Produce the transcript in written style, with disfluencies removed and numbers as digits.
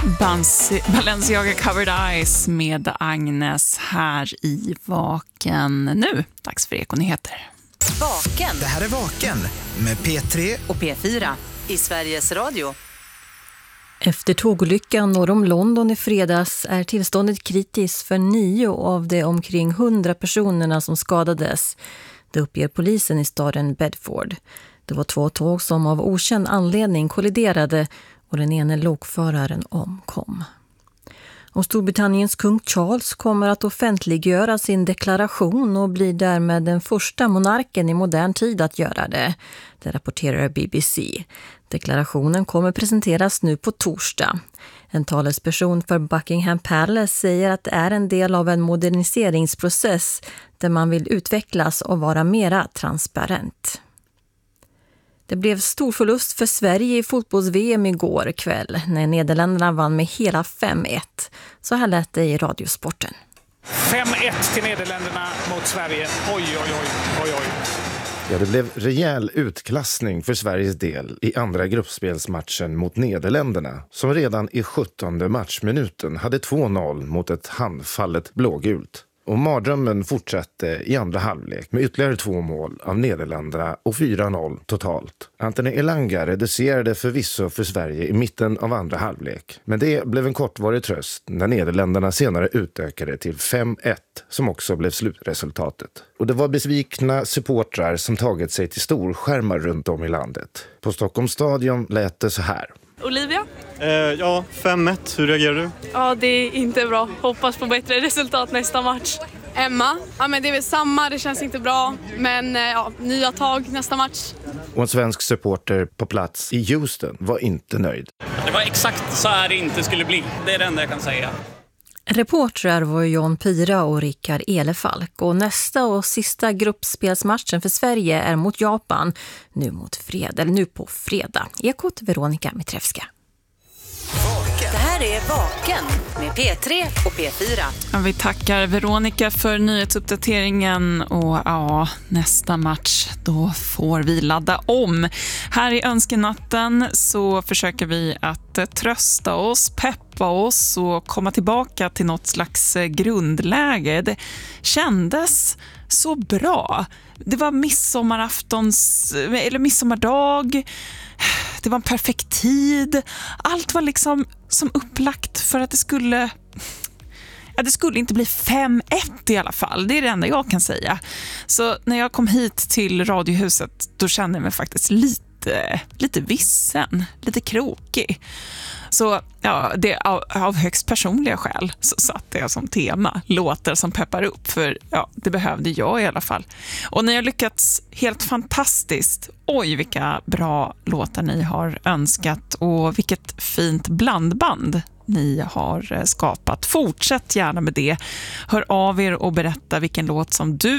Balenciaga Covered Eyes med Agnes här i Vaken. Nu, dags för Ekonyheter. Vaken. Det här är Vaken med P3 och P4 i Sveriges Radio. Efter tågolyckan norr om London i fredags är tillståndet kritiskt för 9 av de omkring 100 personerna som skadades. Det uppger polisen i staden Bedford. Det var 2 tåg som av okänd anledning kolliderade och den ene lokföraren omkom. Och Storbritanniens kung Charles kommer att offentliggöra sin deklaration och blir därmed den första monarken i modern tid att göra det. Det rapporterar BBC. Deklarationen kommer presenteras nu på torsdag. En talesperson för Buckingham Palace säger att det är en del av en moderniseringsprocess där man vill utvecklas och vara mera transparent. Det blev stor förlust för Sverige i fotbolls-VM igår kväll när Nederländerna vann med hela 5-1. Så här lät det i Radiosporten. 5-1 till Nederländerna mot Sverige. Oj, oj, oj, oj, oj. Ja, det blev rejäl utklassning för Sveriges del i andra gruppspelsmatchen mot Nederländerna som redan i 17:e matchminuten hade 2-0 mot ett handfallet blågult. Och mardrömmen fortsatte i andra halvlek med ytterligare 2 mål av Nederländerna och 4-0 totalt. Anthony Elanga reducerade förvisso för Sverige i mitten av andra halvlek. Men det blev en kortvarig tröst när Nederländerna senare utökade till 5-1 som också blev slutresultatet. Och det var besvikna supportrar som tagit sig till storskärmar runt om i landet. På Stockholms stadion lät det så här. Olivia? Ja, 5-1. Hur reagerar du? Ja, det är inte bra. Hoppas på bättre resultat nästa match. Emma? Ja, men det är väl samma. Det känns inte bra. Men ja, nya tag nästa match. Och en svensk supporter på plats i Houston var inte nöjd. Det var exakt så här det inte skulle bli. Det är det enda jag kan säga. Reportrar var Jan Pira och Rickard Elefalk och nästa och sista gruppspelsmatchen för Sverige är mot Japan nu på fredag. Ekot Veronica Mitrevska. Det här är Vaken med P3 och P4. Ja, vi tackar Veronica för nyhetsuppdateringen och ja, nästa match då får vi ladda om. Här i önskenatten så försöker vi att trösta oss, peppa oss och komma tillbaka till något slags grundläge. Det kändes så bra. Det var midsommardag. Det var en perfekt tid. Allt var liksom som upplagt för att det skulle inte bli 5-1 i alla fall. Det är det enda jag kan säga. Så när jag kom hit till Radiohuset då kände jag mig faktiskt lite vissen, lite krokig. Så ja, det av högst personliga skäl så satte jag som tema låtar som peppar upp, för ja, det behövde jag i alla fall. Och ni har lyckats helt fantastiskt. Oj, vilka bra låtar ni har önskat och vilket fint blandband ni har skapat. Fortsätt gärna med det. Hör av er och berätta vilken låt som du